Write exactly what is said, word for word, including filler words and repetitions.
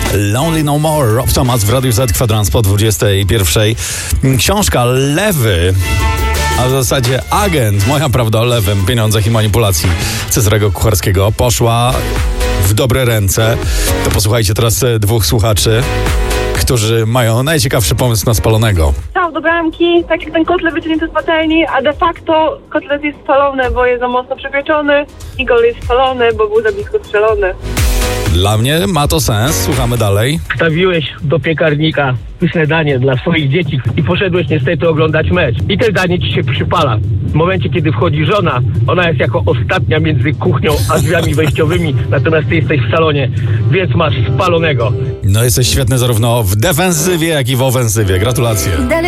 Lonely No More, Rob Thomas w Radiu Z, kwadrans po dwudziestej pierwszej. Książka Lewy, a w zasadzie agent, moja prawda o lewym, pieniądzach i manipulacji Cezarego Kucharskiego poszła w dobre ręce. To posłuchajcie teraz dwóch słuchaczy, którzy mają najciekawszy pomysł na spalonego. Stał do bramki, tak jak ten kotlet wyciągnięty z patelni, a de facto kotlet jest spalony, bo jest za mocno przepieczony i gol jest spalony, bo był za blisko strzelony. Dla mnie ma to sens, słuchamy dalej. Wstawiłeś do piekarnika pyszne danie dla swoich dzieci i poszedłeś niestety oglądać mecz. I te danie ci się przypala. W momencie, kiedy wchodzi żona, ona jest jako ostatnia między kuchnią a drzwiami wejściowymi, natomiast ty jesteś w salonie, więc masz spalonego. No jesteś świetny zarówno w defensywie, jak i w ofensywie. Gratulacje.